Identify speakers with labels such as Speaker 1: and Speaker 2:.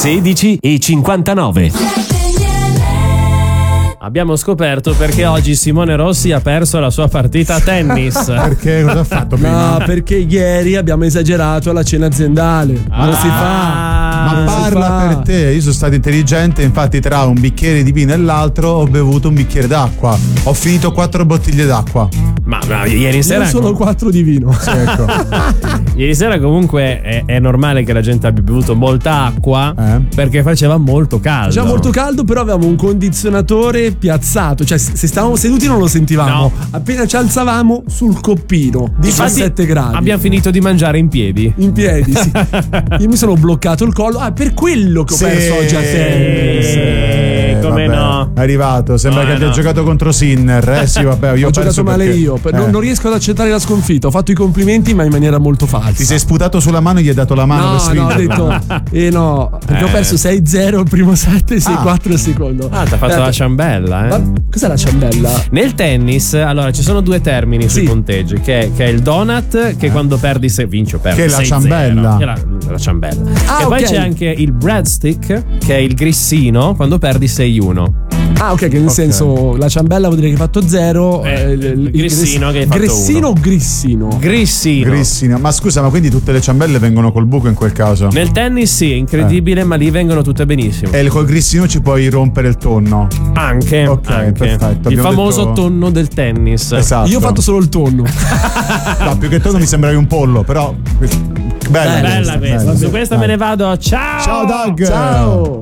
Speaker 1: 16:59. Abbiamo scoperto perché oggi Simone Rossi ha perso la sua partita a tennis.
Speaker 2: Perché? Cosa ha fatto prima?
Speaker 3: No, perché ieri abbiamo esagerato alla cena aziendale. Non si fa.
Speaker 2: Ma parla per te, io sono stato intelligente, infatti tra un bicchiere di vino e l'altro ho bevuto un bicchiere d'acqua. Ho finito 4 bottiglie d'acqua.
Speaker 1: Ma ieri sera
Speaker 3: Io solo 4 di vino.
Speaker 2: Sì, ecco.
Speaker 1: Ieri sera comunque è normale che la gente abbia bevuto molta acqua perché faceva molto caldo.
Speaker 3: Faceva molto caldo, però avevamo un condizionatore piazzato, cioè se stavamo seduti non lo sentivamo.
Speaker 1: No.
Speaker 3: Appena ci alzavamo sul coppino, 17 gradi.
Speaker 1: Abbiamo finito di mangiare in piedi.
Speaker 3: In piedi, sì. Io mi sono bloccato il collo. Per quello che ho perso oggi a tennis.
Speaker 1: Come
Speaker 2: vabbè,
Speaker 1: no?
Speaker 2: È arrivato, sembra che abbia giocato contro Sinner. Sì, vabbè, io
Speaker 3: ho giocato male
Speaker 2: perché...
Speaker 3: io. Non riesco ad accettare la sconfitta. Ho fatto i complimenti, ma in maniera molto falsa.
Speaker 2: Ti sei sputato sulla mano e gli hai dato la mano per spingerla.
Speaker 3: No, ho detto no, perché ho perso 6-0 il primo set e 6-4 il secondo.
Speaker 1: Ah, ti ha fatto la ciambella,
Speaker 3: Ma cos'è la ciambella?
Speaker 1: Nel tennis, allora, ci sono due termini sui punteggi, che è il donut, che quando perdi se vinci o perdi,
Speaker 2: che è la
Speaker 1: 6-0,
Speaker 2: ciambella.
Speaker 1: che è la ciambella. E poi
Speaker 3: ok.
Speaker 1: c'è anche il breadstick, che è il grissino, quando perdi 6-1.
Speaker 3: Ah, ok, che nel senso la ciambella vuol dire che hai fatto 0.
Speaker 1: Il grissino che hai fatto
Speaker 3: grissino
Speaker 1: 1.
Speaker 3: o grissino?
Speaker 2: Grissino. Ma scusa, ma quindi tutte le ciambelle vengono col buco in quel caso?
Speaker 1: Nel tennis sì, è incredibile, ma lì vengono tutte benissimo.
Speaker 2: E col grissino ci puoi rompere il tonno.
Speaker 1: Anche.
Speaker 2: Ok,
Speaker 1: anche.
Speaker 2: perfetto.
Speaker 1: Il
Speaker 2: Abbiamo
Speaker 1: famoso
Speaker 2: detto...
Speaker 1: tonno del tennis.
Speaker 2: Esatto.
Speaker 3: Io ho fatto solo il tonno.
Speaker 2: No, più che tonno mi sembravi un pollo, però... Bella
Speaker 1: Bella questa.
Speaker 2: bella.
Speaker 1: Su questa me ne vado. Ciao.
Speaker 2: Ciao Doug.
Speaker 3: Ciao.